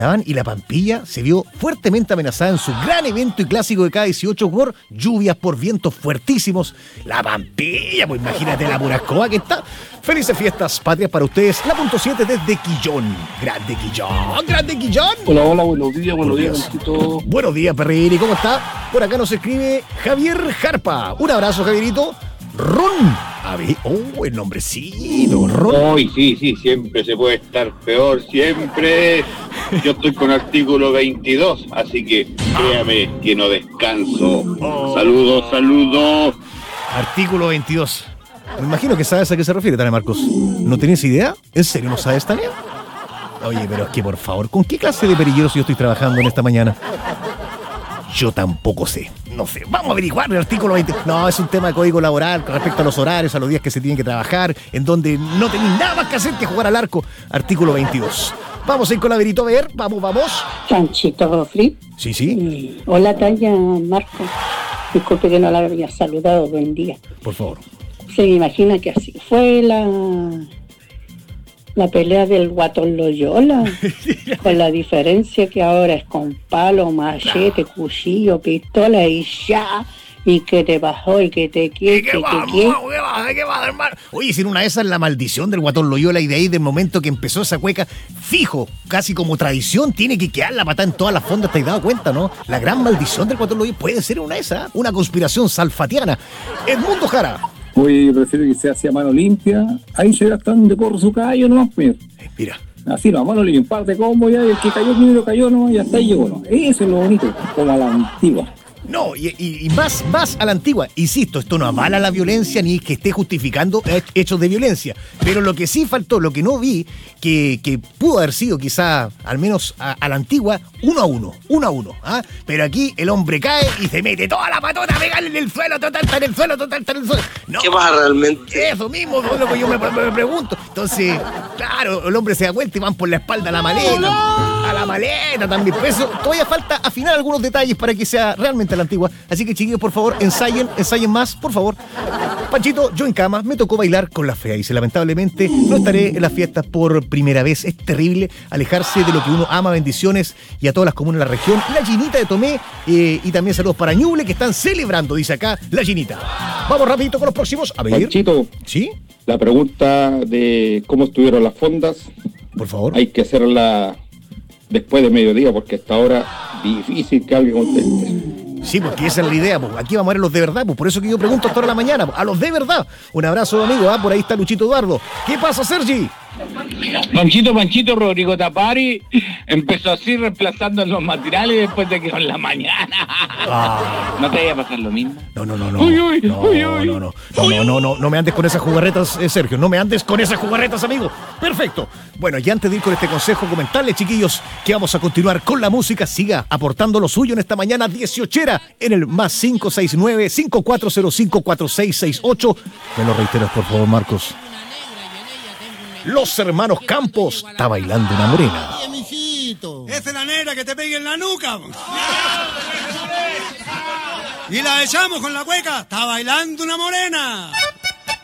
y la Pampilla se vio fuertemente amenazada en su gran evento y clásico de cada 18 por lluvias, por vientos fuertísimos. La Pampilla, pues imagínate la pura escoba que está. Felices fiestas patrias para ustedes. La punto 7 desde Quillón. Grande Quillón, grande Quillón. Hola, hola, buenos días, Panchito. Buenos días, Perrini, ¿cómo está? Por acá nos escribe Javier Jarpa. Un abrazo, Javierito. Ron. A ver, el nombrecito, Ron. Ay, sí, siempre se puede estar peor, siempre. Yo estoy con artículo 22, así que créame que no descanso. Saludos. Artículo 22. Me imagino que sabes a qué se refiere, Tania Marcos. ¿No tienes idea? ¿En serio no sabes, Tania? Oye, pero es que por favor, ¿con qué clase de perilleros yo estoy trabajando en esta mañana? Yo tampoco sé. No sé. Vamos a averiguar el artículo 20. No, es un tema de código laboral con respecto a los horarios, a los días que se tienen que trabajar, en donde no tenéis nada más que hacer que jugar al arco. Artículo 22. Vamos a ir con la Verito a ver. Vamos. Panchito Flip. Sí. Hola, Tania, Marco. Disculpe que no la había saludado. Buen día. Por favor. Se me imagina que así fue la pelea del Guatón Loyola, con la diferencia que ahora es con palo, machete, cuchillo, pistola y ya, y que te bajó y que te quiere, ¿Qué va, hermano? Oye, si en una de esas la maldición del Guatón Loyola y de ahí del momento que empezó esa cueca, fijo, casi como tradición, tiene que quedar la patada en todas las fondas, ¿te has dado cuenta, no? La gran maldición del Guatón Loyola puede ser una de esas, una conspiración salfatiana. Edmundo Jara. Oye, prefiero que se hacía mano limpia. Ahí se gastan de porro su callo nomás, pues. Mira. Así no, mano limpia, un par de combos ya, y el que cayó primero cayó nomás, y hasta ahí llegó, ¿no? Eso es lo bonito, como a la antigua. No, y más a la antigua. Insisto, esto no avala la violencia ni que esté justificando hechos de violencia. Pero lo que sí faltó, lo que no vi, que pudo haber sido quizá, al menos a la antigua, 1-1. ¿Ah? Pero aquí el hombre cae y se mete toda la patota a pegarle en el suelo, total, está en el suelo. No, ¿qué pasa realmente? Eso mismo es lo que yo me pregunto. Entonces, claro, el hombre se da vuelta y van por la espalda a la maleta. A la maleta también. Por eso todavía falta afinar algunos detalles para que sea realmente la antigua. Así que, chiquillos, por favor, ensayen más, por favor. Panchito, yo en cama, me tocó bailar con la fea. Y lamentablemente no estaré en las fiestas por primera vez. Es terrible alejarse de lo que uno ama. Bendiciones y a todas las comunas de la región. La Ginita de Tomé y también saludos para Ñuble, que están celebrando, dice acá la Ginita. Vamos rapidito con los próximos. A ver. Panchito, ¿sí? La pregunta de cómo estuvieron las fondas, por favor. Hay que hacerla después de mediodía, porque hasta ahora difícil que alguien conteste. Sí, porque esa es la idea, pues. Aquí vamos a ver a los de verdad, pues. Por eso que yo pregunto hasta ahora de la mañana, pues. A los de verdad. Un abrazo, amigo, ¿ah? Por ahí está Luchito Eduardo. ¿Qué pasa, Sergi? Panchito, Rodrigo Tapari empezó así reemplazando los materiales después de que en la mañana. ¿No te vaya a pasar lo mismo? No. No me andes con esas jugarretas, Sergio. No me andes con esas jugarretas, amigo. Perfecto. Bueno, y antes de ir con este consejo, comentarles, chiquillos, que vamos a continuar con la música. Siga aportando lo suyo en esta mañana 18era en el más 569-5405-4668. Me lo reiteras, por favor, Marcos. Los hermanos Campos está bailando una morena. Esa es la negra que te pegue en la nuca. Y la echamos con la cueca. Está bailando una morena.